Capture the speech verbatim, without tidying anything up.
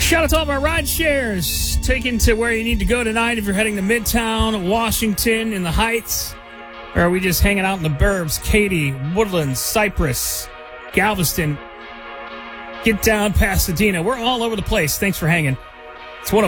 Shout out to all of our ride shares. Taken to where you need to go tonight if you're heading to Midtown, Washington, in the Heights. Or are we just hanging out in the burbs? Katy, Woodlands, Cypress, Galveston. Get down, Pasadena. We're all over the place. Thanks for hanging. It's one oh